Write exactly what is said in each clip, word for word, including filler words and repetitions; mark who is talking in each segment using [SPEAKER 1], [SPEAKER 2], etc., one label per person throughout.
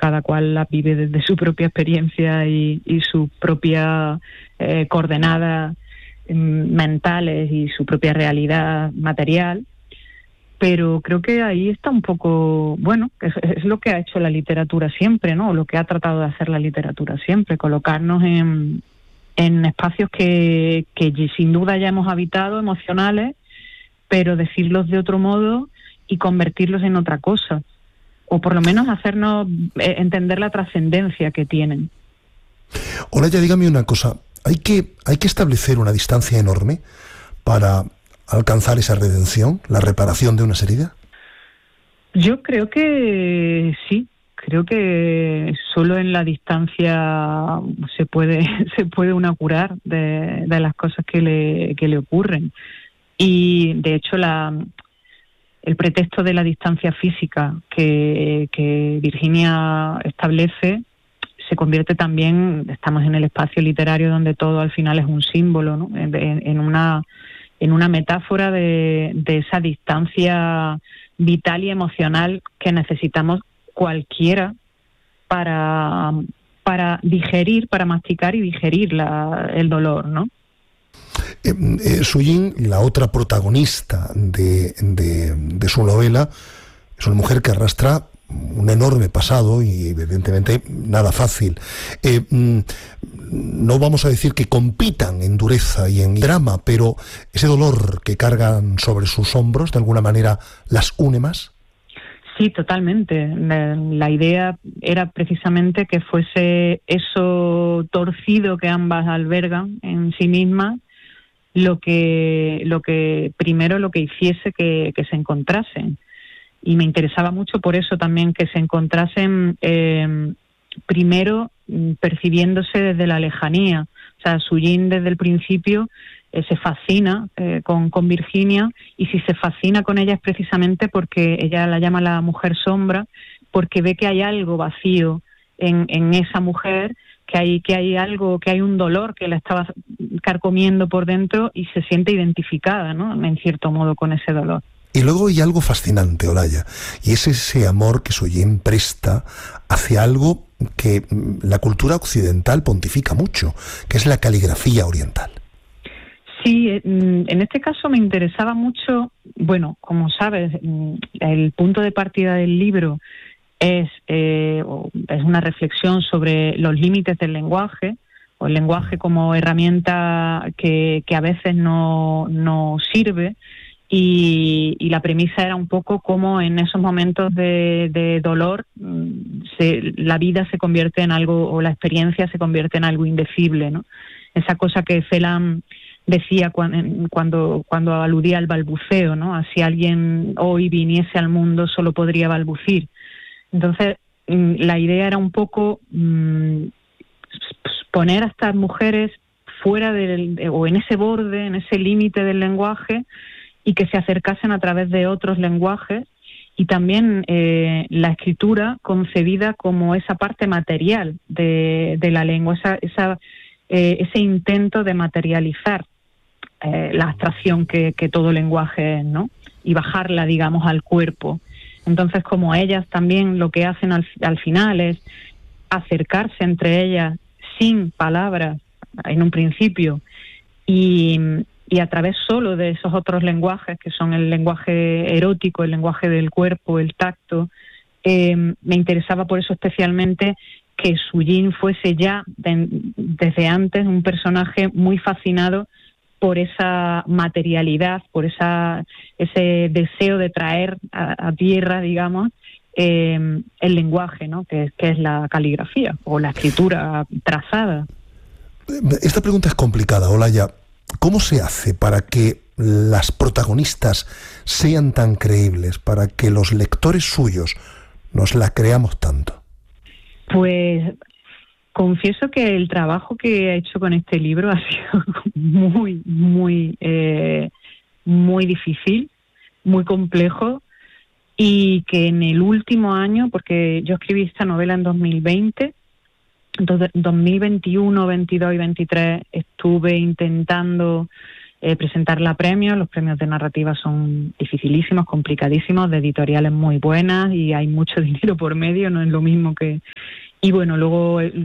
[SPEAKER 1] cada cual las vive desde su propia experiencia y, y sus propias eh, coordenadas eh, mentales y su propia realidad material. Pero creo que ahí está un poco, bueno, es, es lo que ha hecho la literatura siempre, ¿no? Lo que ha tratado de hacer la literatura siempre, colocarnos en, en espacios que, que sin duda ya hemos habitado, emocionales, pero decirlos de otro modo y convertirlos en otra cosa, o por lo menos hacernos eh, entender la trascendencia que tienen.
[SPEAKER 2] Olaya, dígame una cosa, ¿hay que, hay que establecer una distancia enorme para alcanzar esa redención, la reparación de unas heridas?
[SPEAKER 1] Yo creo que sí, creo que solo en la distancia se puede se puede una curar de, de las cosas que le, que le ocurren. Y de hecho la el pretexto de la distancia física que, que Virginia establece se convierte también, estamos en el espacio literario donde todo al final es un símbolo, ¿no? en, en una en una metáfora de, de esa distancia vital y emocional que necesitamos cualquiera para, para digerir, para masticar y digerir la, el dolor, ¿no?
[SPEAKER 2] Eh, eh, Su Jin, la otra protagonista de, de, de su novela, es una mujer que arrastra un enorme pasado y evidentemente nada fácil. Eh, no vamos a decir que compitan en dureza y en drama, pero ese dolor que cargan sobre sus hombros de alguna manera las une más.
[SPEAKER 1] Sí, totalmente. La idea era precisamente que fuese eso torcido que ambas albergan en sí mismas lo que, lo que primero lo que hiciese que, que se encontrasen. Y me interesaba mucho por eso también que se encontrasen eh, primero percibiéndose desde la lejanía. O sea, Su Jin desde el principio eh, se fascina eh, con, con Virginia, y si se fascina con ella es precisamente porque ella la llama la mujer sombra, porque ve que hay algo vacío en, en esa mujer, que hay, que hay algo, que hay un dolor que la estaba carcomiendo por dentro y se siente identificada, ¿no? En cierto modo con ese dolor.
[SPEAKER 2] Y luego hay algo fascinante, Olaya, y es ese amor que Su Jin presta hacia algo que la cultura occidental pontifica mucho, que es la caligrafía oriental.
[SPEAKER 1] Sí, en este caso me interesaba mucho, bueno, como sabes, el punto de partida del libro es, eh, es una reflexión sobre los límites del lenguaje, o el lenguaje como herramienta que, que a veces no, no sirve. Y, y la premisa era un poco cómo en esos momentos de, de dolor se, la vida se convierte en algo, o la experiencia se convierte en algo indecible, ¿no? Esa cosa que Celan decía cuando, cuando, cuando aludía al balbuceo, ¿no? Si alguien hoy viniese al mundo solo podría balbucir. Entonces la idea era un poco mmm, poner a estas mujeres fuera del, o en ese borde, en ese límite del lenguaje, y que se acercasen a través de otros lenguajes, y también eh, la escritura concebida como esa parte material de, de la lengua, esa, esa, eh, ese intento de materializar eh, la abstracción que, que todo lenguaje es, ¿no? Y bajarla, digamos, al cuerpo. Entonces, como ellas también lo que hacen al, al final es acercarse entre ellas sin palabras en un principio, y y a través solo de esos otros lenguajes, que son el lenguaje erótico, el lenguaje del cuerpo, el tacto, eh, me interesaba por eso especialmente que Su Jin fuese ya de, desde antes un personaje muy fascinado por esa materialidad, por esa ese deseo de traer a, a tierra, digamos, eh, el lenguaje, ¿no? Que, que es la caligrafía o la escritura trazada.
[SPEAKER 2] Esta pregunta es complicada, Olaya. ¿Cómo se hace para que las protagonistas sean tan creíbles, para que los lectores suyos nos la creamos tanto?
[SPEAKER 1] Pues confieso que el trabajo que he hecho con este libro ha sido muy, muy, eh, muy difícil, muy complejo, y que en el último año, porque yo escribí esta novela en dos mil veinte, entonces dos mil veintiuno, veintidós y veintitrés estuve intentando eh, presentarla a premios. Los premios de narrativa son dificilísimos, complicadísimos, de editoriales muy buenas y hay mucho dinero por medio, no es lo mismo que... Y bueno, luego eh,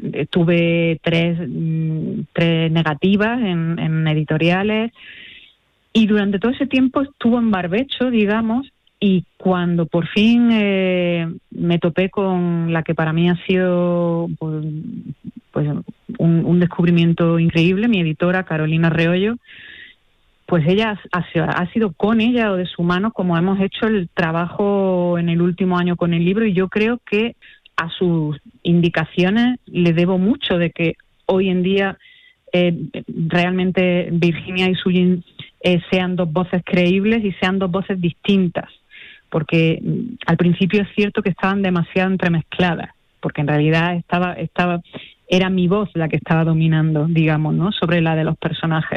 [SPEAKER 1] tuve tres, tres negativas en, en editoriales y durante todo ese tiempo estuvo en barbecho, digamos, y cuando por fin eh, me topé con la que para mí ha sido pues, pues un, un descubrimiento increíble, mi editora Carolina Reollo, pues ella ha, ha sido con ella o de su mano como hemos hecho el trabajo en el último año con el libro, y yo creo que a sus indicaciones le debo mucho de que hoy en día eh, realmente Virginia y Sujin eh, sean dos voces creíbles y sean dos voces distintas, porque mm, al principio es cierto que estaban demasiado entremezcladas, porque en realidad estaba estaba era mi voz la que estaba dominando, digamos, ¿no?, sobre la de los personajes.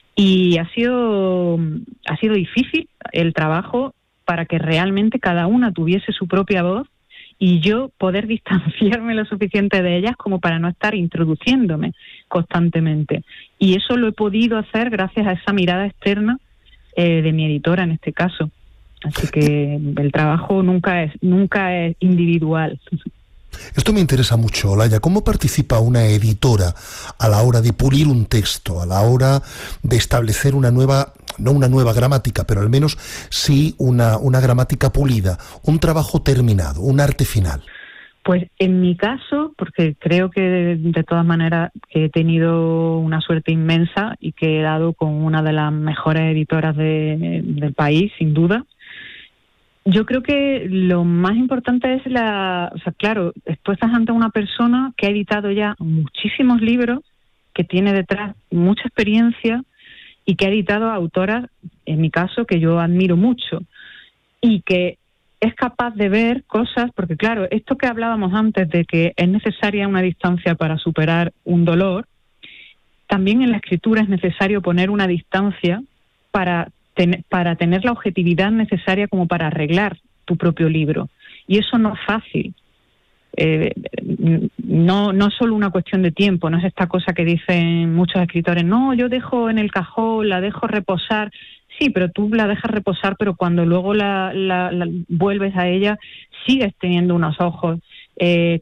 [SPEAKER 1] Y ha sido ha sido difícil el trabajo para que realmente cada una tuviese su propia voz y yo poder distanciarme lo suficiente de ellas como para no estar introduciéndome constantemente. Y eso lo he podido hacer gracias a esa mirada externa eh, de mi editora en este caso. Así que el trabajo nunca es nunca es individual.
[SPEAKER 2] Esto me interesa mucho, Olaya. ¿Cómo participa una editora a la hora de pulir un texto, a la hora de establecer una nueva, no una nueva gramática, pero al menos sí una, una gramática pulida, un trabajo terminado, un arte final?
[SPEAKER 1] Pues en mi caso, porque creo que de, de todas maneras que he tenido una suerte inmensa y que he dado con una de las mejores editoras de, del país, sin duda. Yo creo que lo más importante es la... O sea, claro, tú estás ante una persona que ha editado ya muchísimos libros, que tiene detrás mucha experiencia y que ha editado a autoras, en mi caso, que yo admiro mucho y que es capaz de ver cosas, porque claro, esto que hablábamos antes de que es necesaria una distancia para superar un dolor, también en la escritura es necesario poner una distancia para... para tener la objetividad necesaria como para arreglar tu propio libro. Y eso no es fácil. Eh, no, no es solo una cuestión de tiempo, no es esta cosa que dicen muchos escritores, no, yo dejo en el cajón, la dejo reposar. Sí, pero tú la dejas reposar, pero cuando luego la, la, la vuelves a ella, sigues teniendo unos ojos eh,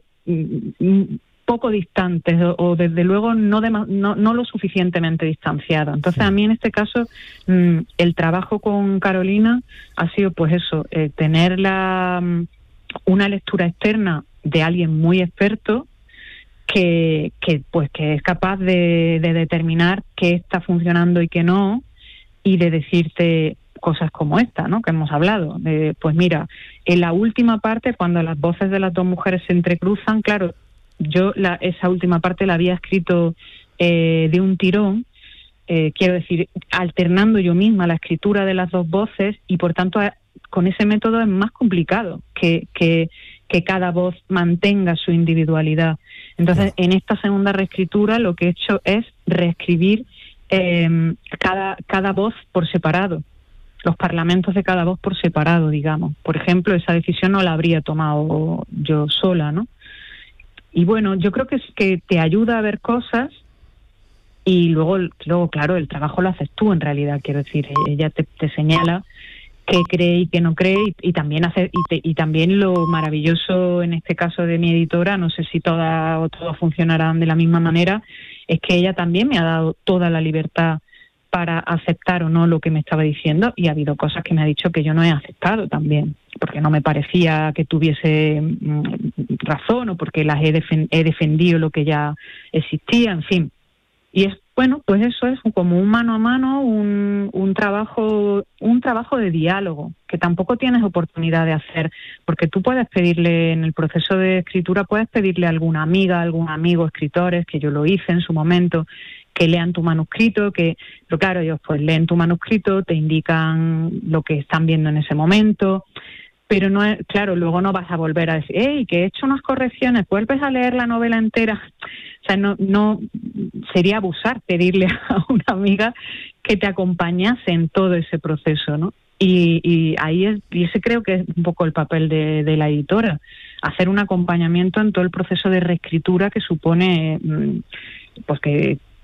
[SPEAKER 1] poco distantes o, o desde luego no, de, no no lo suficientemente distanciados. Entonces a mí en este caso mmm, el trabajo con Carolina ha sido pues eso, eh, tener la, una lectura externa de alguien muy experto que, que pues que es capaz de, de determinar qué está funcionando y qué no, y de decirte cosas como esta, ¿no?, que hemos hablado. De, pues mira, en la última parte, cuando las voces de las dos mujeres se entrecruzan, claro, yo la, esa última parte la había escrito eh, de un tirón, eh, quiero decir, alternando yo misma la escritura de las dos voces, y por tanto con ese método es más complicado que, que, que cada voz mantenga su individualidad. Entonces, en esta segunda reescritura lo que he hecho es reescribir eh, cada, cada voz por separado, los parlamentos de cada voz por separado, digamos. Por ejemplo, esa decisión no la habría tomado yo sola, ¿no? Y bueno, yo creo que es que te ayuda a ver cosas y luego, luego claro, el trabajo lo haces tú en realidad, quiero decir, ella te, te señala qué cree y qué no cree, y, y también hace y, te, y también lo maravilloso en este caso de mi editora, no sé si todas o todos funcionarán de la misma manera, es que ella también me ha dado toda la libertad para aceptar o no lo que me estaba diciendo, y ha habido cosas que me ha dicho que yo no he aceptado también, porque no me parecía que tuviese mm, razón o porque las he, defen- he defendido lo que ya existía, en fin. Y es bueno, pues eso es como un mano a mano, un, un trabajo, un trabajo de diálogo que tampoco tienes oportunidad de hacer, porque tú puedes pedirle en el proceso de escritura, puedes pedirle a alguna amiga, a algún amigo, escritores, que yo lo hice en su momento, que lean tu manuscrito, que, pero claro, ellos pues leen tu manuscrito, te indican lo que están viendo en ese momento, pero no es, claro, luego no vas a volver a decir, hey, que he hecho unas correcciones, vuelves a leer la novela entera. O sea, no, no sería abusar pedirle a una amiga que te acompañase en todo ese proceso, ¿no? Y, y ahí es, y ese creo que es un poco el papel de, de la editora, hacer un acompañamiento en todo el proceso de reescritura que supone, pues que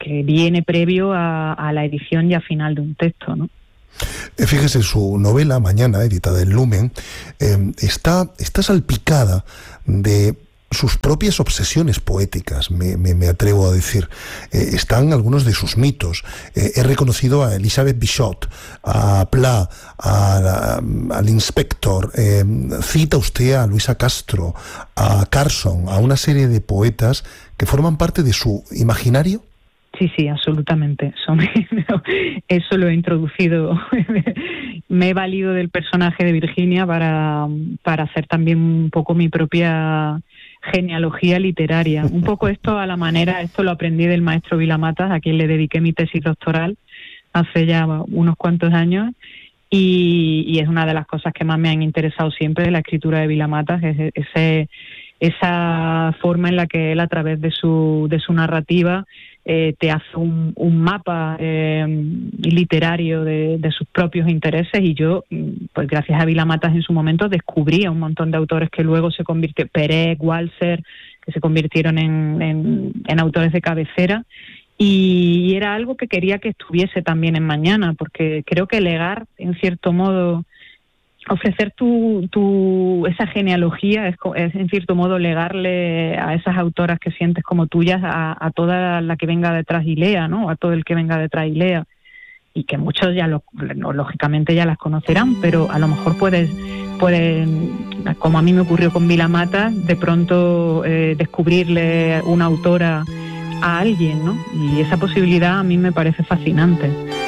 [SPEAKER 1] que viene previo a, a la edición ya final de un texto, ¿no?
[SPEAKER 2] Fíjese, su novela, Mañana, editada en Lumen, eh, está, está salpicada de sus propias obsesiones poéticas, me, me, me atrevo a decir. Eh, están algunos de sus mitos. Eh, he reconocido a Elisabeth Bishot, a Pla, a, a, al Inspector, eh, cita usted a Luisa Castro, a Carson, a una serie de poetas que forman parte de su imaginario.
[SPEAKER 1] Sí, sí, absolutamente. Eso, me, eso lo he introducido. Me he valido del personaje de Virginia para, para hacer también un poco mi propia genealogía literaria. Un poco esto a la manera, esto lo aprendí del maestro Vilamatas, a quien le dediqué mi tesis doctoral hace ya unos cuantos años, y, y es una de las cosas que más me han interesado siempre de la escritura de Vilamatas, es ese, esa forma en la que él, a través de su, de su narrativa, Eh, te hace un, un mapa eh, literario de, de sus propios intereses, y yo, pues gracias a Vilamatas en su momento, descubrí a un montón de autores que luego se convirtieron, Perec, Walser, que se convirtieron en, en, en autores de cabecera, y, y era algo que quería que estuviese también en Mañana, porque creo que legar, en cierto modo, ofrecer tu, tu esa genealogía es, es en cierto modo legarle a esas autoras que sientes como tuyas a, a toda la que venga detrás y lea, ¿no? A todo el que venga detrás y lea, y que muchos ya lo, lógicamente ya las conocerán, pero a lo mejor puedes puedes, como a mí me ocurrió con Vilamatas, de pronto eh, descubrirle una autora a alguien, ¿no? Y esa posibilidad a mí me parece fascinante.